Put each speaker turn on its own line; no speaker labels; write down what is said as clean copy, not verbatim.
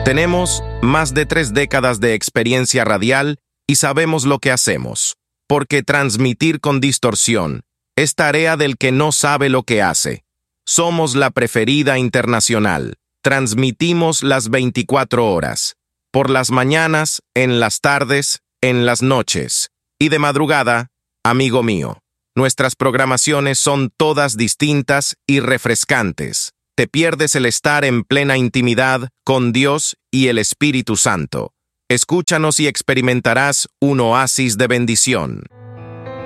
Tenemos más de 3 décadas de experiencia radial y sabemos lo que hacemos, porque transmitir con distorsión es tarea del que no sabe lo que hace. Somos la preferida internacional. Transmitimos las 24 horas, por las mañanas, en las tardes, en las noches y de madrugada, amigo mío. Nuestras programaciones son todas distintas y refrescantes. Te pierdes el estar en plena intimidad con Dios y el Espíritu Santo. Escúchanos y experimentarás un oasis de bendición.